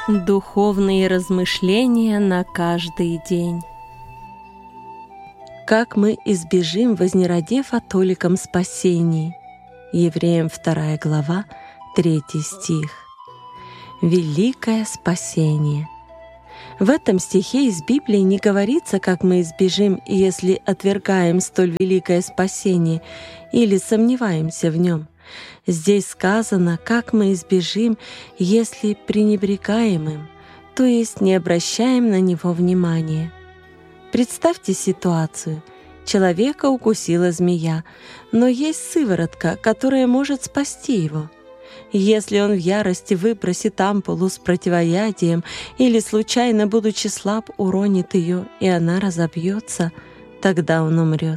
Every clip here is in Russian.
Духовные размышления на каждый день. Как мы избежим, вознеродев о толиком спасении? Евреям 2 глава, 3 стих. Великое спасение. В этом стихе из Библии не говорится, как мы избежим, если отвергаем столь великое спасение или сомневаемся в нем. Здесь сказано, как мы избежим, если пренебрегаем им, то есть не обращаем на него внимания. Представьте ситуацию. Человека укусила змея, но есть сыворотка, которая может спасти его. Если он в ярости выбросит ампулу с противоядием или, случайно, будучи слаб, уронит ее, и она разобьется, тогда он умрет.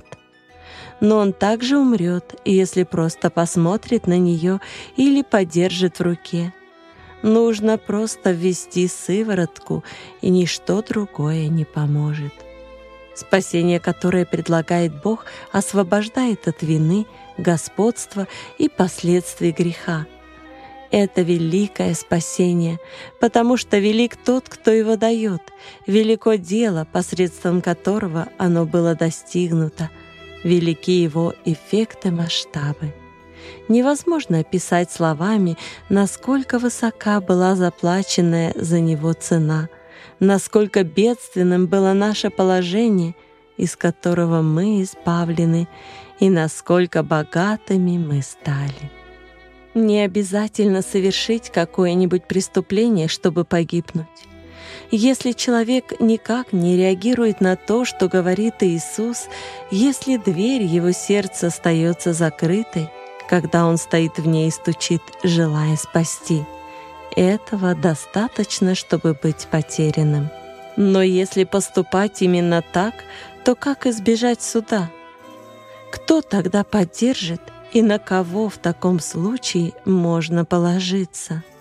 Но он также умрет, если просто посмотрит на нее или подержит в руке. Нужно просто ввести сыворотку, и ничто другое не поможет. Спасение, которое предлагает Бог, освобождает от вины, господства и последствий греха. Это великое спасение, потому что велик тот, кто его дает, велико дело, посредством которого оно было достигнуто, велики его эффекты, масштабы. Невозможно описать словами, насколько высока была заплаченная за него цена, насколько бедственным было наше положение, из которого мы избавлены, и насколько богатыми мы стали. Не обязательно совершить какое-нибудь преступление, чтобы погибнуть. Если человек никак не реагирует на то, что говорит Иисус, если дверь его сердца остается закрытой, когда он стоит в ней и стучит, желая спасти, этого достаточно, чтобы быть потерянным. Но если поступать именно так, то как избежать суда? Кто тогда поддержит и на кого в таком случае можно положиться?